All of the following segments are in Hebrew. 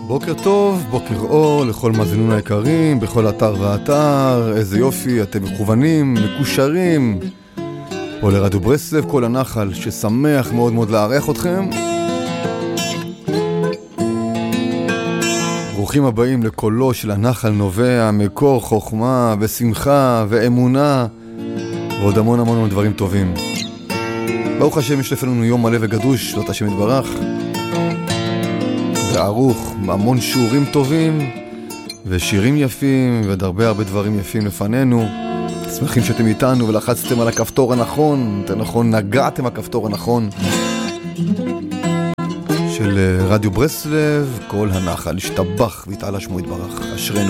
בוקר טוב, בוקר אור לכל מאזינון היקרים, בכל אתר ואתר, איזה יופי, אתם מכוונים, מקושרים, פה לרדיו ברסלב, כל הנחל, ששמח מאוד מאוד לארח אתכם. ברוכים הבאים לקולו של הנחל נובע, מקור חוכמה ושמחה ואמונה, ועוד המון המון דברים טובים. ברוך השם, יש לפנינו יום מלא וגדוש, זאת השם יתברך. וערוך, המון שיעורים טובים ושירים יפים ועוד הרבה דברים יפים לפנינו. שמחים שאתם איתנו ולחצתם על הכפתור הנכון, יותר נכון נגעתם הכפתור הנכון של רדיו ברסלב, כל הנחל השתבח והתעלה שמו יתברך, אשרנו.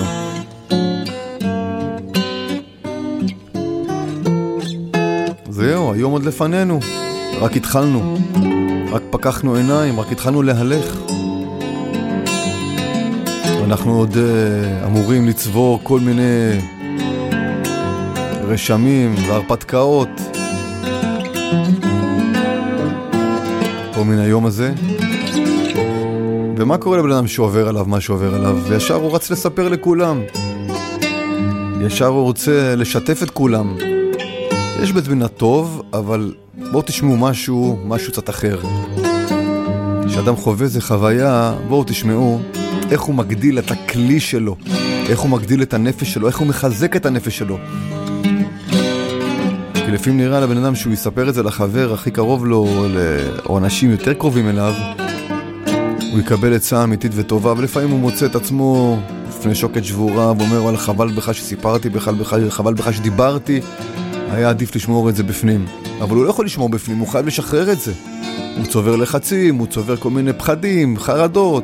זהו, היום עוד לפנינו, רק התחלנו, רק פקחנו עיניים, רק התחלנו להלך. אנחנו עוד אמורים לצבור כל מיני רשמים והרפתקאות פה מן היום הזה. ומה קורה לבן אדם שעובר עליו מה שעובר עליו? וישר הוא רץ לספר לכולם, ישר הוא רוצה לשתף את כולם. יש בזמן טוב, אבל בואו תשמעו משהו קצת אחר. כשאדם חווה איזה חוויה, בואו תשמעו איך הוא מגדיל את הכלי שלו, איך הוא מגדיל את הנפש שלו, איך הוא מחזק את הנפש שלו. כי לפעמים נראה לבן אדם שהוא יספר את זה לחבר הכי קרוב לו, או אנשים יותר קרובים אליו, הוא יקבל עצה אמיתית וטובה, ולפעמים הוא מוצא את עצמו לפני שוקת שבורה, ואומר, וואלה, חבל בך שסיפרתי, חבל בך שדיברתי, היה עדיף לשמור את זה בפנים. אבל הוא לא יכול לשמור בפנים, הוא חייב לשחרר את זה. הוא צובר לחצים, הוא צובר כל מיני פחדים, חרדות,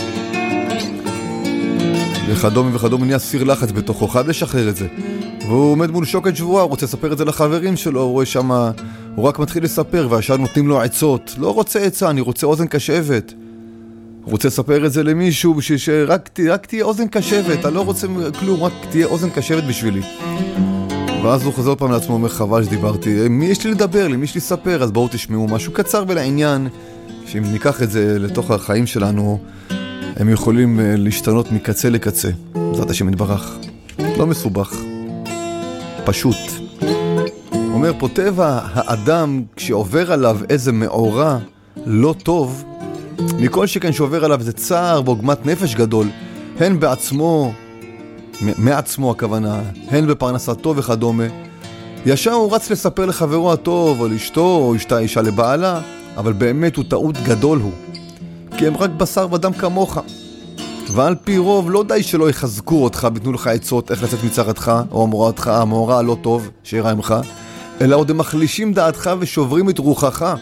וכדומה נהיה סיר לחץ בתוכו, חייב לשחרר את זה. והוא עומד מול שוקת שבורה, הוא רוצה לספר את זה לחברים שלו, הוא רואה שמה, הוא רק מתחיל לספר, והשאר נותנים לו עצות. לא רוצה עצה, אני רוצה אוזן קשבת. הוא רוצה לספר את זה למישהו, בשביל שרק תהיה אוזן קשבת, אני לא רוצה כלום, רק תהיה אוזן קשבת בשבילי. ואז הוא חוזר עוד פעם לעצמו, אומר, חבל שדיברתי, מי יש לי לדבר לי, מי יש לי לספר, אז בואו תשמעו משהו קצר ולעניין, שאם ניקח את זה לתוך החיים שלנו, הם יכולים להשתנות מקצה לקצה. זאת השם יתברך. לא מסובך. פשוט. אומר פה, טבע האדם כשעובר עליו איזה מאורע לא טוב, מכל שכן שעובר עליו זה צער ועוגמת נפש גדול, הן בעצמו, מעצמו הכוונה, הן בפרנסתו וכדומה, ישר הוא רץ לספר לחברו הטוב או לאשתו או אישה לבעלה, אבל באמת הוא טעות גדול הוא. כי הם רק בשר ודם כמוך. ועל פי רוב לא די שלא יחזקו אותך, ביתנו לך עצות איך לצאת מצרתך, או המאורע הלא טוב שיראה עמך, אלא עוד הם מחלישים דעתך ושוברים את רוחך.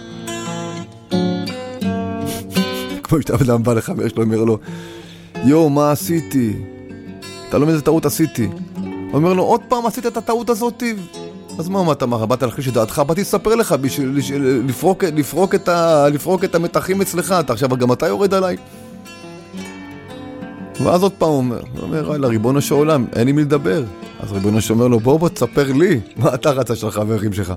כמו שאתה אדם בא לחבר שלו, אומר לו, יו, מה עשיתי? אתה לא מבין איזה טעות עשיתי. הוא אומר לו, עוד פעם עשית את הטעות הזאת? אז מה אתה אמר? באת להחליש את דעתך, באתי לספר לך בשביל לפרוק את המתחים אצלך, עכשיו גם אתה יורד עליי. ואז עוד פעם הוא אומר, לריבונו של עולם, אין לי מי לדבר. אז ריבונו שאומר לו, בוא תספר לי מה אתה רצה של החברים שלך.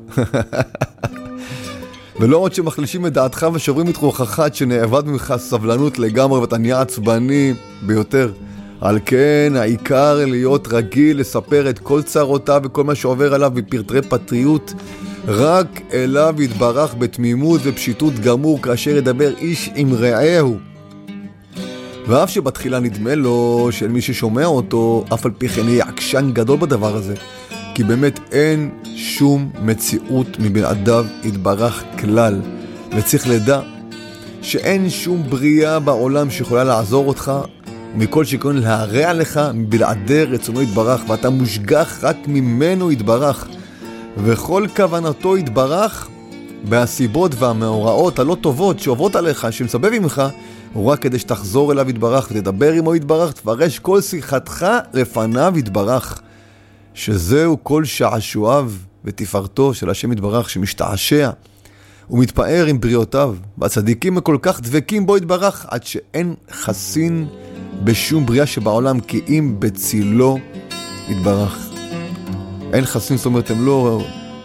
ולא עוד שמחלישים את דעתך ושוברים את רוחך עד שנאבד ממך סבלנות לגמרי ואתה נהיה עצבני ביותר. על כן העיקר להיות רגיל לספר את כל צרותיו וכל מה שעובר עליו בפרטי פטריות רק אליו יתברך בתמימות ופשיטות גמור כאשר ידבר איש עם רעהו. ואף שבתחילה נדמה לו של מי ששומע אותו, אף על פי כן יהיה עקשן גדול בדבר הזה, כי באמת אין שום מציאות מבלעדיו יתברך כלל, וצריך לדע שאין שום בריאה בעולם שיכולה לעזור אותך, מכל שכון להרע לך מבלעדי רצונו יתברך, ואתה מושגח רק ממנו יתברך, וכל כוונתו יתברך בהסיבות והמאורעות הלא טובות שעוברות עליך, שמסבב ממך, הוא רק כדי שתחזור אליו יתברך ותדבר עמו יתברך, תפרש כל שיחתך לפניו יתברך, שזהו כל שעשועיו ותפארתו של השם יתברך שמשתעשע ומתפאר עם בריאותיו, והצדיקים כל כך דבקים בו יתברך עד שאין חסין בשום בריאה שבעולם כי אם בצילו יתברך. אין חסין, זאת אומרת הם לא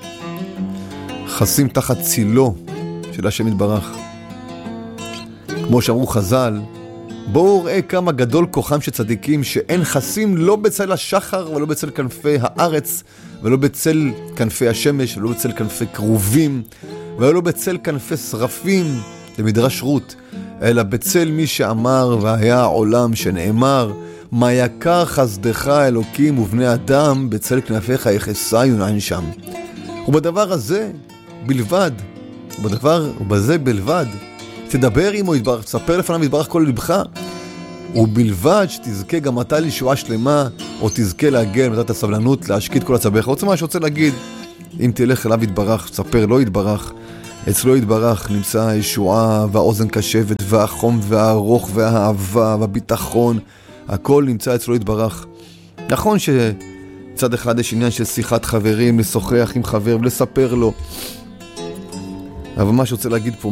חסים תחת צילו של השם יתברך. כמו שאמרו חז"ל, בואו ראה כמה גדול כוחם של צדיקים שאין חסים לא בצל השחר ולא בצל כנפי הארץ ולא בצל כנפי השמש ולא בצל כנפי קרובים ולא בצל כנפי שרפים למדרש רות, אלא בצל מי שאמר והיה העולם, שנאמר מה יקר חסדך אלוקים ובני אדם, בצל כנפיך יחסה יונן שם. ובדבר הזה בלבד, ובזה בלבד תדבר עמו יתברך, תספר לפניו יתברך כל לבך, ובלבד שתזכה גם אתה לישועה שלמה, או תזכה להגיע למידת הסבלנות להשקיט כל עצביך. רוצה מה שרוצה להגיד, אם תלך אליו יתברך, תספר לא יתברך, אצלו יתברך נמצא הישועה והאוזן קשבת והחום והארוך והאהבה והביטחון, הכל נמצא אצלו יתברך. נכון שצד אחד יש עניין של שיחת חברים, לשוחח עם חבר ולספר לו, אבל מה שרוצה להגיד פה,